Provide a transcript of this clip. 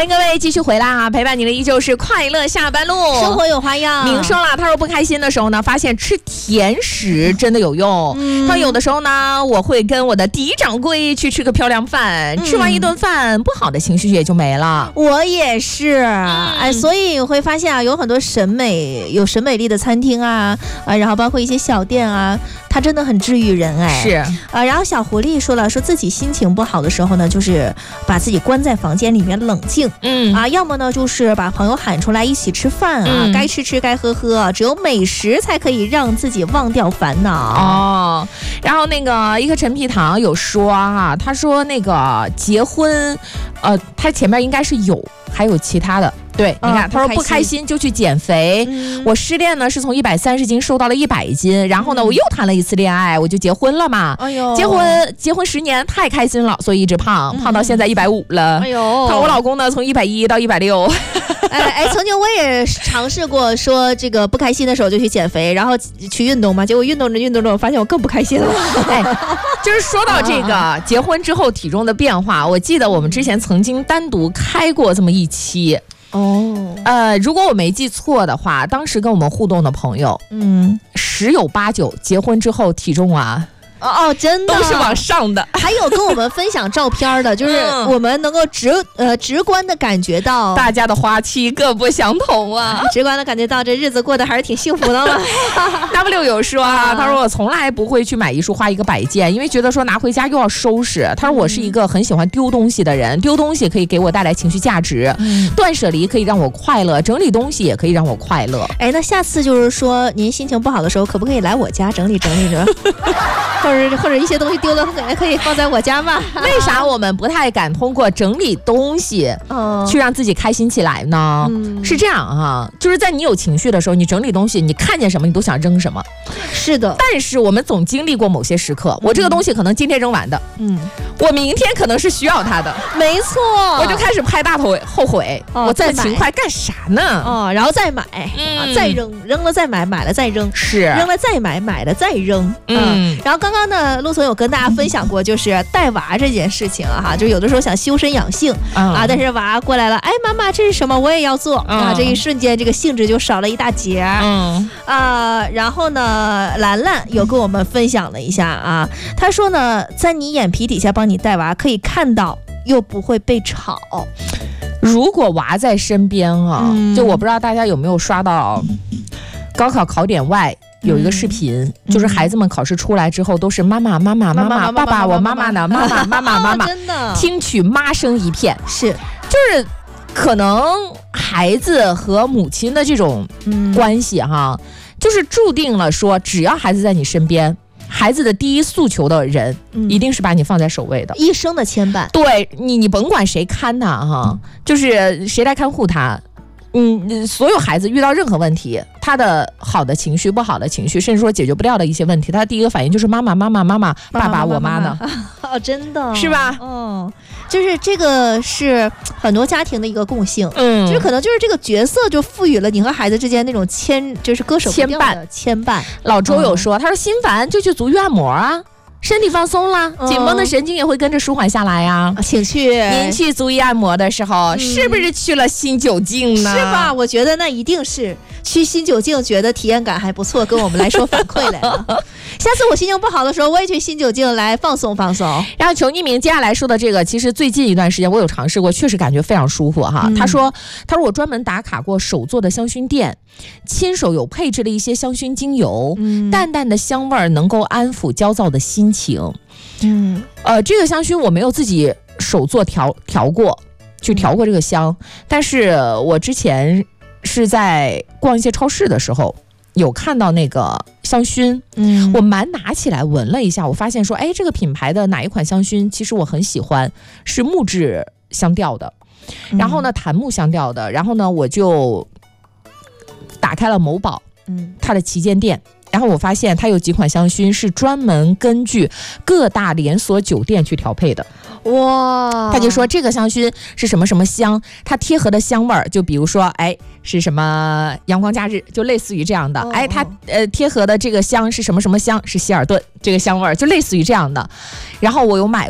欢迎各位继续回来啊！陪伴你的依旧是快乐下班路， 生活有花样。 明说了，他说不开心的时候呢，发现吃甜食真的有用。他有的时候呢，我会跟我的嫡掌柜去吃个漂亮饭，吃完一顿饭，不好的情绪也就没了。 我也是，所以我会发现啊，有很多有审美力的餐厅啊，然后包括一些小店啊，它真的很治愈人是然后小狐狸说自己心情不好的时候呢，就是把自己关在房间里面冷静，要么呢就是把朋友喊出来一起吃饭啊，该吃吃该喝喝，只有美食才可以让自己忘掉烦恼。 然后那个一颗陈皮糖有说啊，他说那个结婚，他前面应该是还有其他的。对，你看，他说不开心就去减肥。我失恋呢是从130斤瘦到了100斤，然后呢我又谈了一次恋爱，我就结婚了嘛。结婚10年太开心了，所以一直胖到现在150了。我老公呢从110到160。 曾经我也尝试过说这个不开心的时候就去减肥，然后去运动嘛，结果运动着发现我更不开心了。 就是说到这个结婚之后体重的变化，我记得我们之前曾经单独开过这么一期。如果我没记错的话，当时跟我们互动的朋友，10有8九结婚之后体重啊， 真的都是往上的。 还有跟我们分享照片的，就是我们能够直观的感觉到大家的花期各不相同啊， 直观的感觉到这日子过得还是挺幸福的嘛。 W 有说啊，他说我从来不会去买一束花一个摆件，因为觉得说拿回家又要收拾。他说我是一个很喜欢丢东西的人，丢东西可以给我带来情绪价值，断舍离可以让我快乐，整理东西也可以让我快乐。 那下次就是说您心情不好的时候，可不可以来我家整理整理着？或者一些东西丢了可以放在我家吗？ 为啥我们不太敢通过整理东西去让自己开心起来呢？是这样啊，就是在你有情绪的时候，你整理东西，你看见什么你都想扔什么。 是的， 但是我们总经历过某些时刻，我这个东西可能今天扔完的，我明天可能是需要它的。 没错， 我就开始拍大腿后悔，我这么勤快干啥呢？ 然后再买，再扔了再买，买了再扔， 是扔了再买，买了再扔。然后刚刚呢，陆总有跟大家分享过，就是带娃这件事情啊，就有的时候想修身养性但是娃过来了，妈妈这是什么？我也要做这一瞬间这个兴致就少了一大截。然后呢，兰兰有跟我们分享了一下啊，她说呢，在你眼皮底下帮你带娃，可以看到又不会被吵。 如果娃在身边就我不知道大家有没有刷到高考考点外有一个视频，就是孩子们考试出来之后都是妈妈妈妈妈妈，爸爸我妈妈呢，妈妈妈妈妈妈， 真的听取妈声一片。 就是可能孩子和母亲的这种关系就是注定了说，只要孩子在你身边，孩子的第一诉求的人一定是把你放在首位的， 一生的牵绊。 对你甭管谁看他就是谁来看护他。所有孩子遇到任何问题，他的好的情绪、不好的情绪，甚至说解决不了的一些问题，他第一个反应就是妈妈妈妈妈妈，爸爸我妈呢？ 真的是吧？ 就是这个是很多家庭的一个共性，就是可能就是这个角色就赋予了你和孩子之间那种就是割舍不掉的牵绊。 老周有说，他说心烦就去足浴按摩啊。身体放松了，紧绷的神经也会跟着舒缓下来呀。 请去您去足浴按摩的时候，是不是去了新九境呢？ 是吧？我觉得那一定是去新九境，觉得体验感还不错，跟我们来说反馈来了。下次我心情不好的时候，我也去新九境来放松放松。 然后求匿名接下来说的这个，其实最近一段时间我有尝试过，确实感觉非常舒服哈。他说我专门打卡过手做的香薰店，亲手有配置了一些香薰精油，淡淡的香味能够安抚焦躁的心情。这个香薰我没有自己手做调过这个香，但是我之前是在逛一些超市的时候有看到那个香薰，我拿起来闻了一下，我发现说，这个品牌的哪一款香薰其实我很喜欢，是木质香调的，然后呢檀木香调的，然后呢我就打开了某宝，它的旗舰店，然后我发现它有几款香薰是专门根据各大连锁酒店去调配的。 哇， 他就说这个香薰是什么什么香，它贴合的香味儿，就比如说是什么阳光假日，就类似于这样的。它贴合的这个香是什么什么香，是希尔顿，这个香味儿就类似于这样的。然后我有买